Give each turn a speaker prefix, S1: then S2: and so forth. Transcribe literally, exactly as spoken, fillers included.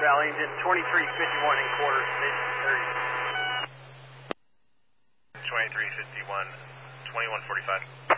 S1: Valley, engine twenty-three fifty-one in quarters, station thirty.
S2: twenty-three fifty-one, twenty-one forty-five.